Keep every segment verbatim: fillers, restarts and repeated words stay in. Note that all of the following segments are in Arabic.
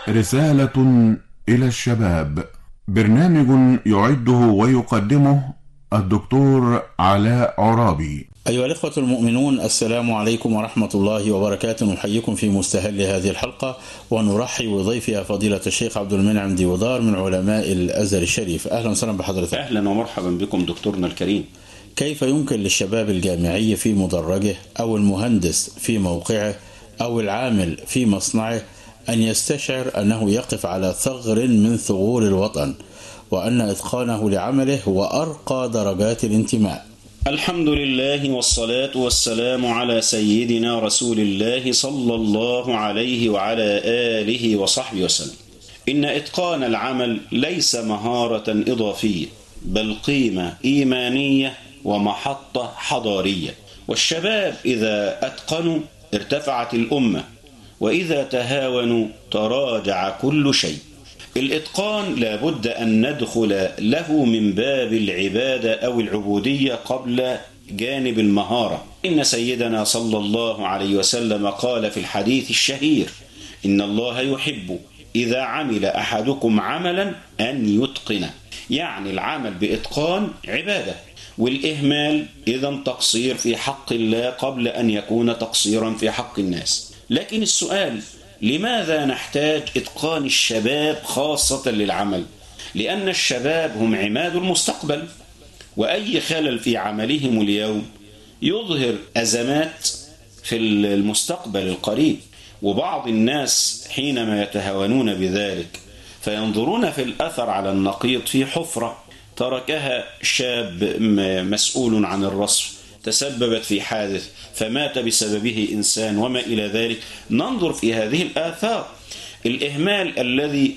رسالة إلى الشباب، برنامج يعده ويقدمه الدكتور علاء عرابي. أيها الإخوة المؤمنون، السلام عليكم ورحمة الله وبركاته. نحييكم في مستهل هذه الحلقة ونرحب بضيفها فضيلة الشيخ عبد المنعم ديودار من علماء الأزهر الشريف. أهلا وسهلا بحضرتك. أهلا ومرحبا بكم دكتورنا الكريم. كيف يمكن للشباب الجامعي في مدرجه أو المهندس في موقعه أو العامل في مصنعه أن يستشعر أنه يقف على ثغر من ثغور الوطن، وأن إتقانه لعمله هو أرقى درجات الانتماء؟ الحمد لله والصلاة والسلام على سيدنا رسول الله صلى الله عليه وعلى آله وصحبه وسلم. إن إتقان العمل ليس مهارة إضافية، بل قيمة إيمانية ومحطة حضارية. والشباب إذا أتقنوا ارتفعت الأمة، وإذا تهاونوا تراجع كل شيء. الإتقان لابد أن ندخل له من باب العبادة أو العبودية قبل جانب المهارة. إن سيدنا صلى الله عليه وسلم قال في الحديث الشهير: إن الله يحب إذا عمل أحدكم عملا أن يتقنه. يعني العمل بإتقان عبادة، والإهمال إذا تقصير في حق الله قبل أن يكون تقصيرا في حق الناس. لكن السؤال: لماذا نحتاج إتقان الشباب خاصة للعمل؟ لأن الشباب هم عماد المستقبل، وأي خلل في عملهم اليوم يظهر أزمات في المستقبل القريب. وبعض الناس حينما يتهاونون بذلك فينظرون في الأثر على النقيض في حفرة تركها شاب مسؤول عن الرصف، تسببت في حادث فمات بسببه إنسان وما إلى ذلك. ننظر في هذه الآثار، الإهمال الذي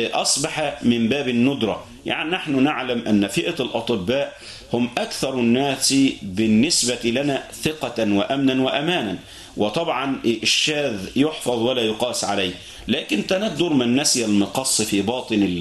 أصبح من باب الندرة. يعني نحن نعلم أن فئة الأطباء هم أكثر الناس بالنسبة لنا ثقة وأمنا وأمانا، وطبعا الشاذ يحفظ ولا يقاس عليه. لكن تندر من نسي المقص في باطن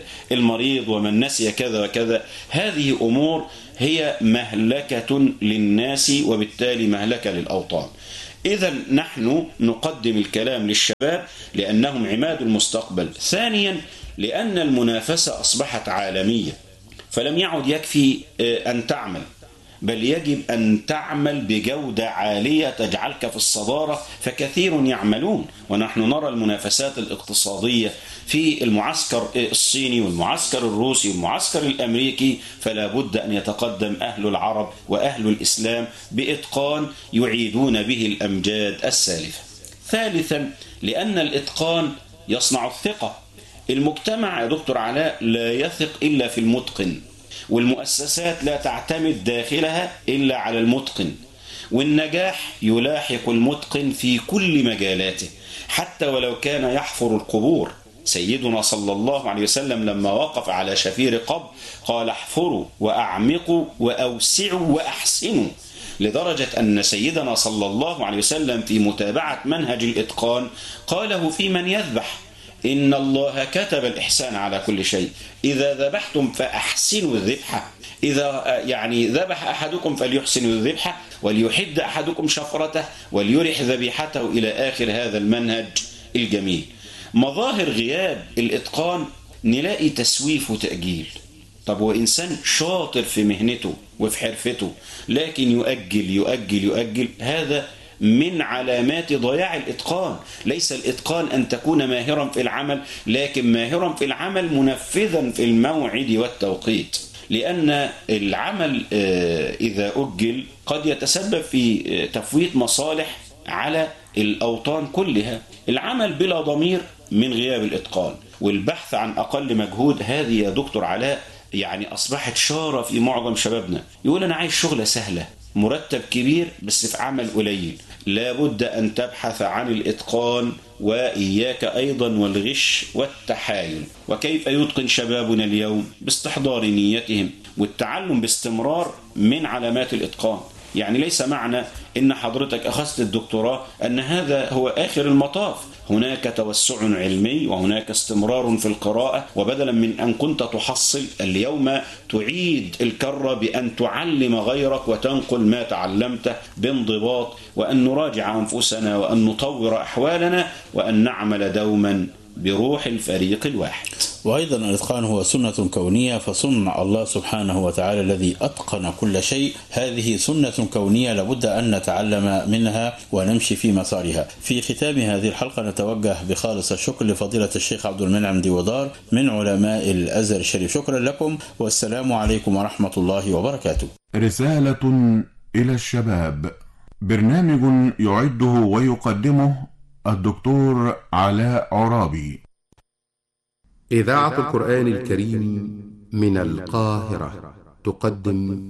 المريض ومن نسي كذا وكذا، هذه أمور هي مهلكة للناس وبالتالي مهلكة للأوطان. إذا نحن نقدم الكلام للشباب لأنهم عماد المستقبل. ثانيا، لأن المنافسة أصبحت عالمية، فلم يعد يكفي أن تعمل، بل يجب أن تعمل بجودة عالية تجعلك في الصدارة، فكثير يعملون. ونحن نرى المنافسات الاقتصادية في المعسكر الصيني والمعسكر الروسي والمعسكر الأمريكي، فلا بد أن يتقدم أهل العرب وأهل الإسلام بإتقان يعيدون به الأمجاد السالفة. ثالثا، لأن الإتقان يصنع الثقة. المجتمع يا دكتور علاء لا يثق إلا في المتقن، والمؤسسات لا تعتمد داخلها إلا على المتقن، والنجاح يلاحق المتقن في كل مجالاته حتى ولو كان يحفر القبور. سيدنا صلى الله عليه وسلم لما وقف على شفير قبر قال: احفروا وأعمقوا وأوسعوا وأحسنوا، لدرجة أن سيدنا صلى الله عليه وسلم في متابعة منهج الإتقان قاله في من يذبح: إن الله كتب الإحسان على كل شيء، إذا ذبحتم فأحسنوا الذبحة، إذا يعني ذبح أحدكم فليحسن الذبحة، وليحد أحدكم شفرته وليرح ذبيحته، إلى آخر هذا المنهج الجميل. مظاهر غياب الإتقان نلاقي تسويف وتأجيل. طب وإنسان شاطر في مهنته وفي حرفته لكن يؤجل يؤجل يؤجل، هذا من علامات ضياع الإتقان. ليس الإتقان أن تكون ماهرا في العمل، لكن ماهرا في العمل منفذا في الموعد والتوقيت. لأن العمل إذا أجل قد يتسبب في تفويت مصالح على الأوطان كلها. العمل بلا ضمير من غياب الإتقان، والبحث عن أقل مجهود، هذه يا دكتور علاء يعني أصبحت شارة في معظم شبابنا. يقول: أنا عايز شغلة سهلة، مرتب كبير بس في عمل قليل. لابد أن تبحث عن الإتقان، وإياك أيضا والغش والتحايل. وكيف يتقن شبابنا اليوم؟ باستحضار نيتهم والتعلم باستمرار من علامات الإتقان. يعني ليس معنى إن حضرتك أخذت الدكتوراه أن هذا هو آخر المطاف. هناك توسع علمي وهناك استمرار في القراءة، وبدلا من أن كنت تحصل اليوم تعيد الكرة بأن تعلم غيرك وتنقل ما تعلمته بانضباط، وأن نراجع أنفسنا وأن نطور أحوالنا وأن نعمل دوما بروح الفريق الواحد. وأيضا الإتقان هو سنة كونية، فصنع الله سبحانه وتعالى الذي أتقن كل شيء، هذه سنة كونية لابد أن نتعلم منها ونمشي في مسارها. في ختام هذه الحلقة نتوجه بخالص الشكر لفضيلة الشيخ عبد المنعم ديودار من علماء الأزهر الشريف. شكرا لكم والسلام عليكم ورحمة الله وبركاته. رسالة إلى الشباب، برنامج يعده ويقدمه الدكتور علاء عرابي. إذاعة القرآن الكريم من القاهرة تقدم